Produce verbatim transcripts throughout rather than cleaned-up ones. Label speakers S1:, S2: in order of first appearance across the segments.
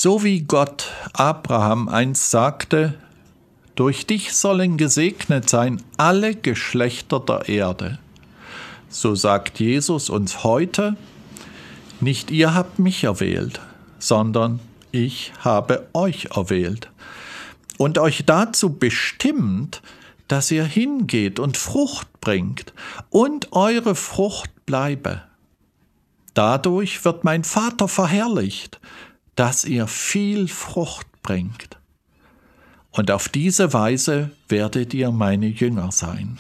S1: So wie Gott Abraham einst sagte, durch dich sollen gesegnet sein alle Geschlechter der Erde. So sagt Jesus uns heute, nicht ihr habt mich erwählt, sondern ich habe euch erwählt und euch dazu bestimmt, dass ihr hingeht und Frucht bringt und eure Frucht bleibe. Dadurch wird mein Vater verherrlicht, dass ihr viel Frucht bringt. Und auf diese Weise werdet ihr meine Jünger sein.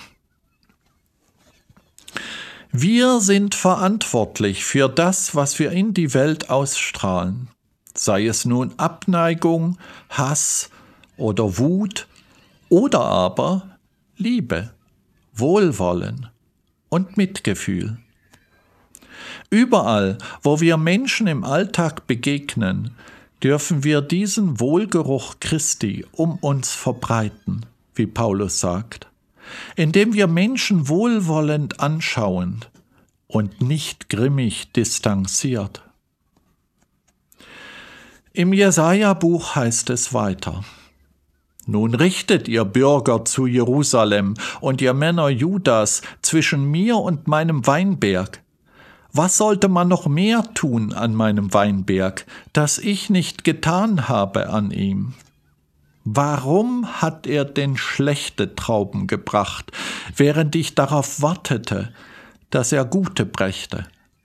S1: Wir sind verantwortlich für das, was wir in die Welt ausstrahlen, sei es nun Abneigung, Hass oder Wut oder aber Liebe, Wohlwollen und Mitgefühl. Überall, wo wir Menschen im Alltag begegnen, dürfen wir diesen Wohlgeruch Christi um uns verbreiten, wie Paulus sagt, indem wir Menschen wohlwollend anschauen und nicht grimmig distanziert. Im Jesaja-Buch heißt es weiter: Nun richtet ihr Bürger zu Jerusalem und ihr Männer Judas zwischen mir und meinem Weinberg. Was sollte man noch mehr tun an meinem Weinberg, das ich nicht getan habe an ihm? Warum hat er denn schlechte Trauben gebracht, während ich darauf wartete, dass er gute brächte?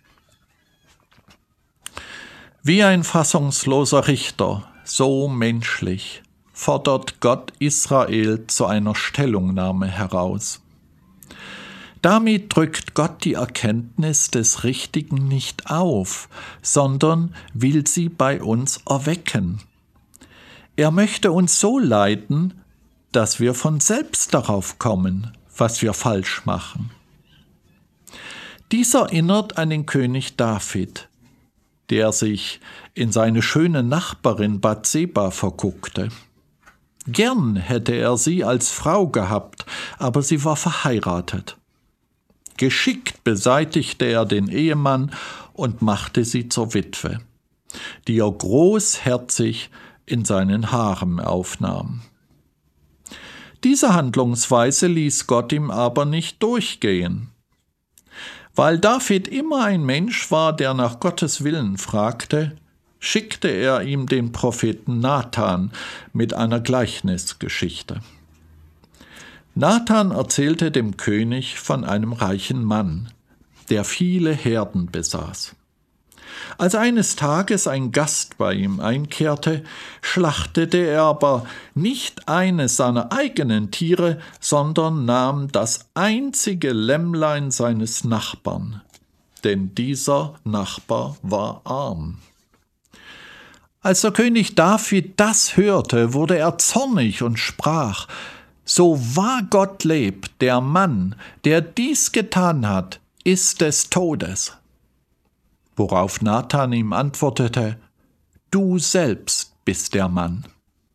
S1: Wie ein fassungsloser Richter, so menschlich, fordert Gott Israel zu einer Stellungnahme heraus. Damit drückt Gott die Erkenntnis des Richtigen nicht auf, sondern will sie bei uns erwecken. Er möchte uns so leiten, dass wir von selbst darauf kommen, was wir falsch machen. Dies erinnert an den König David, der sich in seine schöne Nachbarin Bathseba verguckte. Gern hätte er sie als Frau gehabt, aber sie war verheiratet. Geschickt beseitigte er den Ehemann und machte sie zur Witwe, die er großherzig in seinen Harem aufnahm. Diese Handlungsweise ließ Gott ihm aber nicht durchgehen. Weil David immer ein Mensch war, der nach Gottes Willen fragte, schickte er ihm den Propheten Nathan mit einer Gleichnisgeschichte. Nathan erzählte dem König von einem reichen Mann, der viele Herden besaß. Als eines Tages ein Gast bei ihm einkehrte, schlachtete er aber nicht eines seiner eigenen Tiere, sondern nahm das einzige Lämmlein seines Nachbarn, denn dieser Nachbar war arm. Als der König David das hörte, wurde er zornig und sprach: So wahr Gott lebt, der Mann, der dies getan hat, ist des Todes. Worauf Nathan ihm antwortete: Du selbst bist der Mann.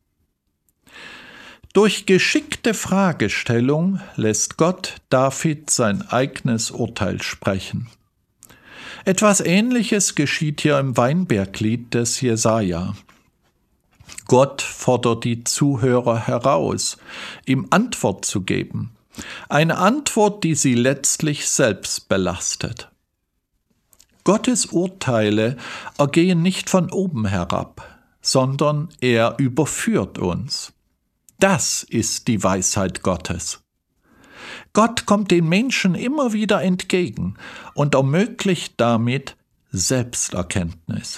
S1: Durch geschickte Fragestellung lässt Gott David sein eigenes Urteil sprechen. Etwas Ähnliches geschieht hier im Weinberglied des Jesaja. Gott fordert die Zuhörer heraus, ihm Antwort zu geben. Eine Antwort, die sie letztlich selbst belastet. Gottes Urteile ergehen nicht von oben herab, sondern er überführt uns. Das ist die Weisheit Gottes. Gott kommt den Menschen immer wieder entgegen und ermöglicht damit Selbsterkenntnis.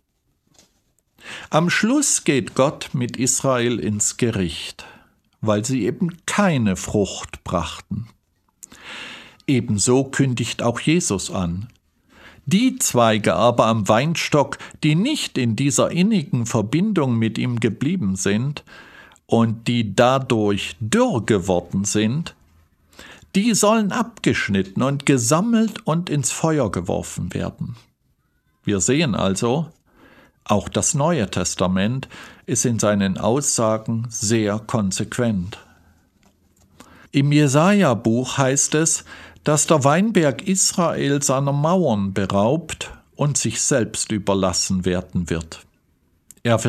S1: Am Schluss geht Gott mit Israel ins Gericht, weil sie eben keine Frucht brachten. Ebenso kündigt auch Jesus an. Die Zweige aber am Weinstock, die nicht in dieser innigen Verbindung mit ihm geblieben sind und die dadurch dürr geworden sind, die sollen abgeschnitten und gesammelt und ins Feuer geworfen werden. Wir sehen also, auch das Neue Testament ist in seinen Aussagen sehr konsequent. Im Jesaja-Buch heißt es, dass der Weinberg Israel seiner Mauern beraubt und sich selbst überlassen werden wird.